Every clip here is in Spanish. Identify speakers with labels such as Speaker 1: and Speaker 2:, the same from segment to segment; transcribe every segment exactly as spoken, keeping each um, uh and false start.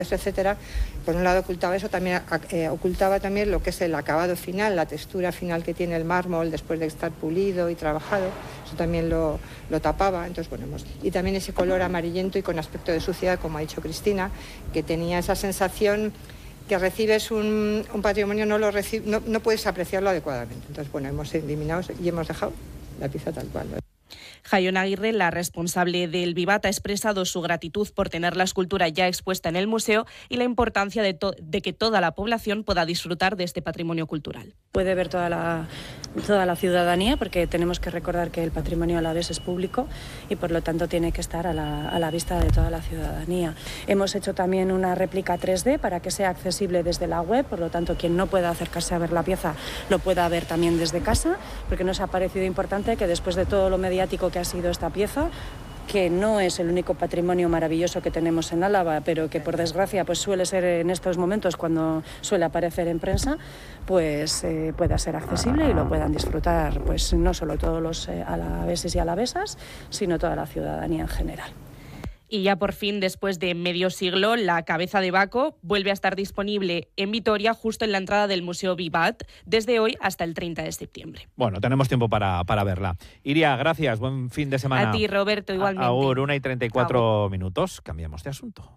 Speaker 1: etcétera. Por un lado ocultaba eso, también eh, ocultaba también lo que es el acabado final, la textura final que tiene el mármol después de estar pulido y trabajado, eso también lo, lo tapaba. Entonces, bueno, hemos... y también ese color amarillento y con aspecto de suciedad, como ha dicho Cristina, que tenía esa sensación que recibes un, un patrimonio, no, lo reci... no, no puedes apreciarlo adecuadamente. Entonces, bueno, hemos eliminado y hemos dejado la pieza tal cual, ¿no?
Speaker 2: Jaion Aguirre, la responsable del Vivat, ha expresado su gratitud por tener la escultura ya expuesta en el museo y la importancia de, de que toda la población pueda disfrutar de este patrimonio cultural.
Speaker 3: Puede ver toda la, toda la ciudadanía, porque tenemos que recordar que el patrimonio alavés es público y por lo tanto tiene que estar a la, a la vista de toda la ciudadanía. Hemos hecho también una réplica tres D para que sea accesible desde la web, por lo tanto quien no pueda acercarse a ver la pieza lo pueda ver también desde casa, porque nos ha parecido importante que después de todo lo mediático que ha sido esta pieza, que no es el único patrimonio maravilloso que tenemos en Álava, pero que por desgracia pues suele ser en estos momentos cuando suele aparecer en prensa, pues eh, pueda ser accesible y lo puedan disfrutar pues no solo todos los eh, alaveses y alavesas, sino toda la ciudadanía en general.
Speaker 2: Y ya por fin, después de medio siglo, la cabeza de Baco vuelve a estar disponible en Vitoria, justo en la entrada del Museo Vivat, desde hoy hasta el treinta de septiembre.
Speaker 4: Bueno, tenemos tiempo para, para verla. Iria, gracias, buen fin de semana.
Speaker 2: A ti, Roberto, igualmente.
Speaker 4: Ahora, una y treinta y cuatro
Speaker 2: Agur.
Speaker 4: minutos, cambiamos de asunto.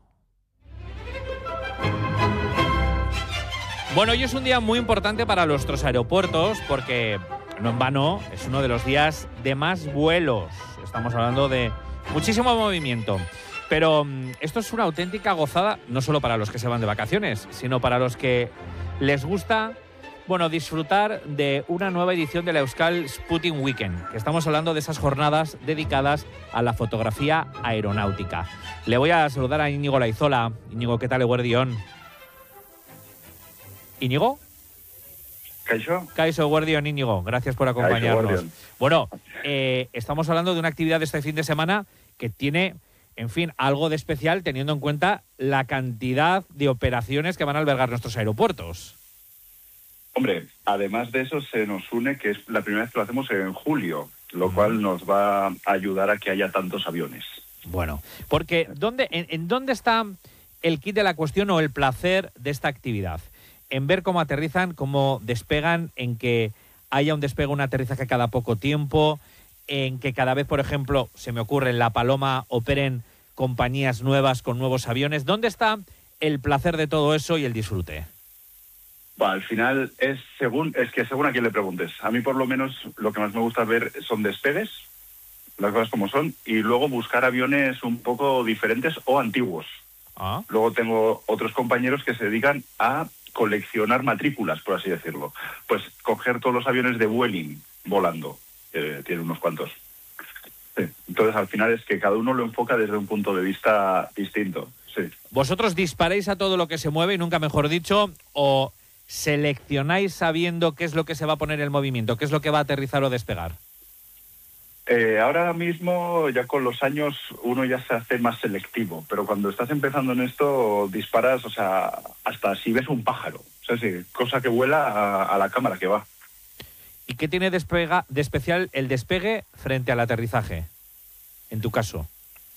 Speaker 4: Bueno, hoy es un día muy importante para nuestros aeropuertos porque, no en vano, es uno de los días de más vuelos. Estamos hablando de muchísimo movimiento. Pero esto es una auténtica gozada, no solo para los que se van de vacaciones, sino para los que les gusta, bueno, disfrutar de una nueva edición de la Euskal Sputting Weekend, que estamos hablando de esas jornadas dedicadas a la fotografía aeronáutica. Le voy a saludar a Íñigo Laizola. Íñigo, ¿qué tal, eguerdión? ¿Íñigo?
Speaker 5: ¿Kaixo?
Speaker 4: Kaixo, eguerdión, Íñigo. Gracias por acompañarnos. Kaixo, bueno, eh, estamos hablando de una actividad de este fin de semana que tiene, en fin, algo de especial teniendo en cuenta la cantidad de operaciones que van a albergar nuestros aeropuertos.
Speaker 5: Hombre, además de eso se nos une que es la primera vez que lo hacemos en julio, lo mm. cual nos va a ayudar a que haya tantos aviones.
Speaker 4: Bueno, porque ¿dónde, en, en dónde está el kit de la cuestión o el placer de esta actividad? En ver cómo aterrizan, cómo despegan, en que haya un despegue, un aterrizaje cada poco tiempo, en que cada vez, por ejemplo, se me ocurre, en La Paloma operen compañías nuevas con nuevos aviones. ¿Dónde está el placer de todo eso y el disfrute?
Speaker 5: Bueno, al final es según es que según a quién le preguntes. A mí por lo menos lo que más me gusta ver son despegues, las cosas como son, y luego buscar aviones un poco diferentes o antiguos.
Speaker 4: Ah.
Speaker 5: Luego tengo otros compañeros que se dedican a coleccionar matrículas, por así decirlo. Pues coger todos los aviones de Vueling volando. Eh, tiene unos cuantos. Sí. Entonces, al final es que cada uno lo enfoca desde un punto de vista distinto. Sí.
Speaker 4: ¿Vosotros disparáis a todo lo que se mueve, y nunca mejor dicho, o seleccionáis sabiendo qué es lo que se va a poner en movimiento, qué es lo que va a aterrizar o despegar?
Speaker 5: Eh, ahora mismo, ya con los años, uno ya se hace más selectivo, pero cuando estás empezando en esto, disparas, o sea, hasta si ves un pájaro, o sea, sí, cosa que vuela a, a la cámara que va.
Speaker 4: ¿Y qué tiene despega, de especial el despegue frente al aterrizaje, en tu caso?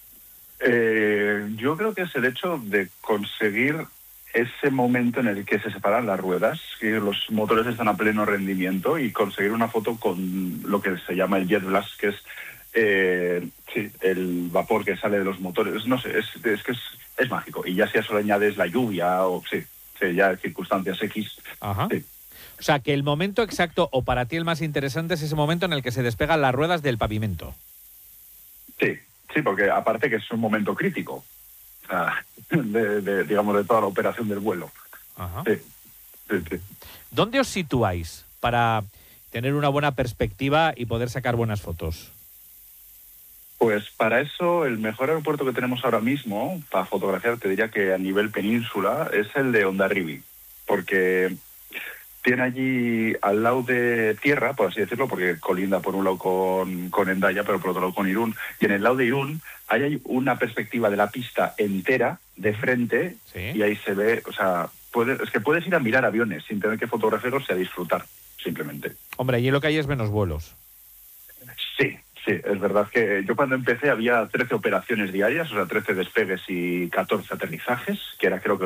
Speaker 5: Eh, yo creo que es el hecho de conseguir ese momento en el que se separan las ruedas, que los motores están a pleno rendimiento, y conseguir una foto con lo que se llama el jet blast, que es eh, sí, el vapor que sale de los motores. No sé, es, es que es, es mágico. Y ya si a eso le añades la lluvia o sí, sí ya circunstancias X.
Speaker 4: Ajá.
Speaker 5: Sí.
Speaker 4: O sea, que el momento exacto, o para ti el más interesante, es ese momento en el que se despegan las ruedas del pavimento.
Speaker 5: Sí, sí, porque aparte que es un momento crítico, de, de, digamos, de toda la operación del vuelo.
Speaker 4: Ajá.
Speaker 5: Sí, sí, sí.
Speaker 4: ¿Dónde os situáis para tener una buena perspectiva y poder sacar buenas fotos?
Speaker 5: Pues para eso el mejor aeropuerto que tenemos ahora mismo para fotografiar, te diría que a nivel península, es el de Hondarribia, porque tiene allí al lado de tierra, por así decirlo, porque colinda por un lado con, con Hendaya, pero por otro lado con Irún, y en el lado de Irún hay una perspectiva de la pista entera de frente.
Speaker 4: ¿Sí?
Speaker 5: Y ahí se ve, o sea, puede, es que puedes ir a mirar aviones sin tener que fotografiarlos y a disfrutar, simplemente.
Speaker 4: Hombre, allí lo que hay es menos vuelos.
Speaker 5: Sí, Sí, es verdad que yo cuando empecé había trece operaciones diarias, o sea, trece despegues y catorce aterrizajes, que era creo que